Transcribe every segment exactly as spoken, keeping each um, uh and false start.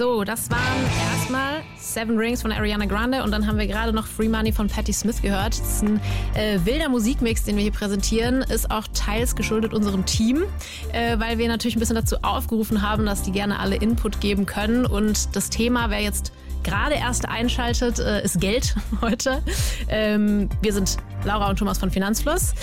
So, das waren erstmal Seven Rings von Ariana Grande und dann haben wir gerade noch Free Money von Patti Smith gehört. Das ist ein äh, wilder Musikmix, den wir hier präsentieren, ist auch teils geschuldet unserem Team, äh, weil wir natürlich ein bisschen dazu aufgerufen haben, dass die gerne alle Input geben können und das Thema, wer jetzt gerade erst einschaltet, äh, ist Geld heute. Ähm, wir sind Laura und Thomas von Finanzfluss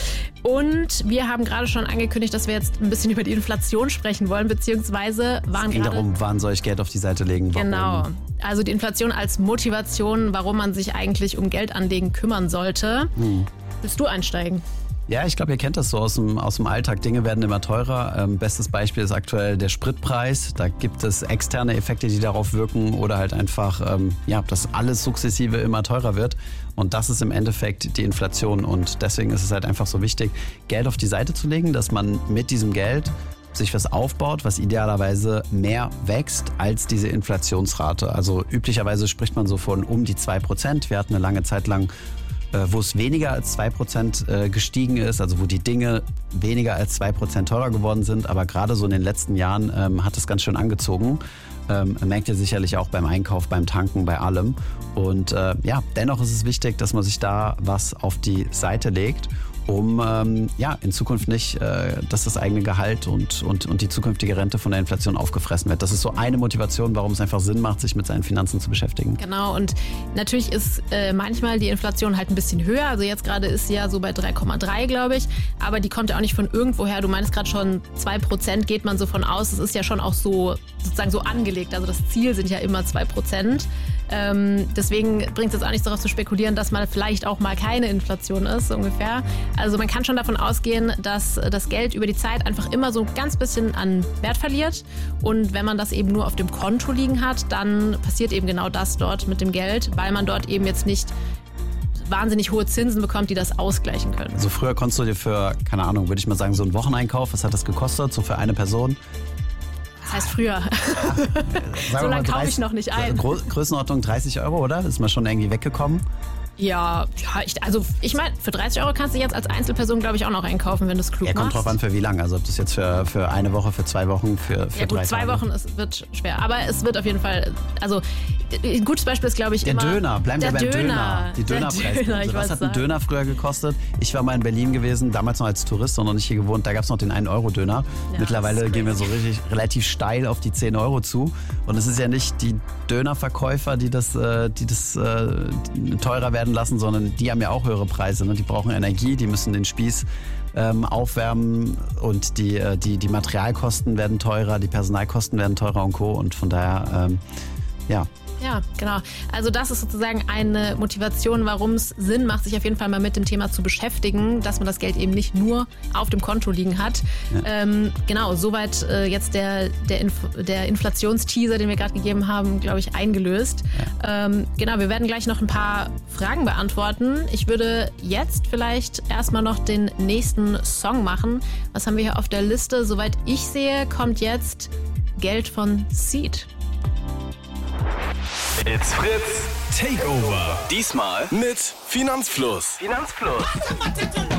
und wir haben gerade schon angekündigt, dass wir jetzt ein bisschen über die Inflation sprechen wollen, beziehungsweise waren es ging gerade... darum, wann soll ich Geld auf die Seite legen, warum? Genau, also die Inflation als Motivation, warum man sich eigentlich um Geldanlegen kümmern sollte. Hm. Willst du einsteigen? Ja, ich glaube, ihr kennt das so aus dem, aus dem Alltag. Dinge werden immer teurer. Ähm, bestes Beispiel ist aktuell der Spritpreis. Da gibt es externe Effekte, die darauf wirken oder halt einfach, ähm, ja, dass alles sukzessive immer teurer wird. Und das ist im Endeffekt die Inflation. Und deswegen ist es halt einfach so wichtig, Geld auf die Seite zu legen, dass man mit diesem Geld sich was aufbaut, was idealerweise mehr wächst als diese Inflationsrate. Also üblicherweise spricht man so von um die zwei Prozent. Wir hatten eine lange Zeit lang wo es weniger als zwei Prozent gestiegen ist, also wo die Dinge weniger als zwei Prozent teurer geworden sind. Aber gerade so in den letzten Jahren ähm, hat es ganz schön angezogen. Ähm, merkt ihr sicherlich auch beim Einkauf, beim Tanken, bei allem. Und äh, ja, dennoch ist es wichtig, dass man sich da was auf die Seite legt, um ähm, ja, in Zukunft nicht, äh, dass das eigene Gehalt und, und, und die zukünftige Rente von der Inflation aufgefressen wird. Das ist so eine Motivation, warum es einfach Sinn macht, sich mit seinen Finanzen zu beschäftigen. Genau, und natürlich ist äh, manchmal die Inflation halt ein bisschen höher. Also jetzt gerade ist sie ja so bei drei Komma drei, glaube ich. Aber die kommt ja auch nicht von irgendwoher. Du meinst gerade schon, zwei Prozent geht man so von aus. Das ist ja schon auch so sozusagen so angelegt. Also das Ziel sind ja immer zwei Prozent. Ähm, deswegen bringt es jetzt auch nichts darauf zu spekulieren, dass mal vielleicht auch mal keine Inflation ist, ungefähr. Also man kann schon davon ausgehen, dass das Geld über die Zeit einfach immer so ein ganz bisschen an Wert verliert. Und wenn man das eben nur auf dem Konto liegen hat, dann passiert eben genau das dort mit dem Geld, weil man dort eben jetzt nicht wahnsinnig hohe Zinsen bekommt, die das ausgleichen können. Also früher konntest du dir für, keine Ahnung, würde ich mal sagen, so einen Wocheneinkauf, was hat das gekostet, so für eine Person? Das heißt früher. Ja, so lange kaufe ich noch nicht ein. Größenordnung dreißig Euro, oder? Ist man schon irgendwie weggekommen? Ja, ja ich, also ich meine, für dreißig Euro kannst du jetzt als Einzelperson, glaube ich, auch noch einkaufen, wenn du es klug machst. Ja, kommt drauf an, für wie lange. Also ob das jetzt für, für eine Woche, für zwei Wochen, für, für ja, gut, drei zwei Tage. Wochen, es wird schwer. Aber es wird auf jeden Fall, also ein gutes Beispiel ist, glaube ich, der immer... Der Döner, bleiben wir beim Döner. Döner. Die Dönerpreise. Döner, also, was hat ein sagen. Döner früher gekostet? Ich war mal in Berlin gewesen, damals noch als Tourist und noch nicht hier gewohnt. Da gab es noch den ein Euro Döner. Ja, mittlerweile gehen wir so richtig, relativ steil auf die zehn Euro zu. Und es ist ja nicht die Dönerverkäufer, die das, die das äh, teurer werden lassen, sondern die haben ja auch höhere Preise. Ne? Die brauchen Energie, die müssen den Spieß ähm, aufwärmen und die, äh, die, die Materialkosten werden teurer, die Personalkosten werden teurer und Co. Und von daher, ähm, ja. Ja, genau. Also das ist sozusagen eine Motivation, warum es Sinn macht, sich auf jeden Fall mal mit dem Thema zu beschäftigen, dass man das Geld eben nicht nur auf dem Konto liegen hat. Ja. Ähm, genau, soweit äh, jetzt der, der, Inf- der Inflationsteaser, den wir gerade gegeben haben, glaube ich, eingelöst. Ja. Ähm, genau, wir werden gleich noch ein paar Fragen beantworten. Ich würde jetzt vielleicht erstmal noch den nächsten Song machen. Was haben wir hier auf der Liste? Soweit ich sehe, kommt jetzt Geld von Seed. It's Fritz Takeover. Diesmal mit Finanzfluss. Finanzfluss.